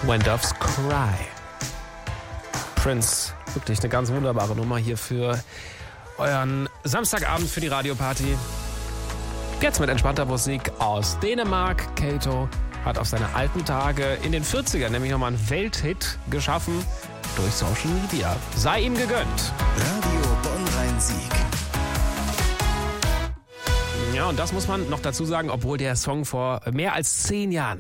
When Doves Cry. Prince, wirklich eine ganz wunderbare Nummer hier für euren Samstagabend für die Radioparty. Jetzt mit entspannter Musik aus Dänemark. Kato hat auf seine alten Tage in den 40ern nämlich nochmal einen Welthit geschaffen durch Social Media. Sei ihm gegönnt. Radio Bonn-Rhein-Sieg. Ja, und das muss man noch dazu sagen, obwohl der Song vor mehr als 10 Jahren